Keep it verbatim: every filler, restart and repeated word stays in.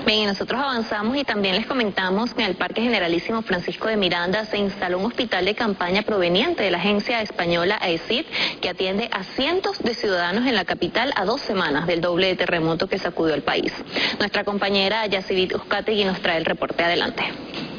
Bien, y nosotros avanzamos y también les comentamos que en el Parque Generalísimo Francisco de Miranda se instaló un hospital de campaña proveniente de la agencia española A E C I D, que atiende a cientos de ciudadanos en la capital a dos semanas del doble de terremoto que sacudió el país. Nuestra compañera Yacivit Uzcategui nos trae el reporte. Adelante.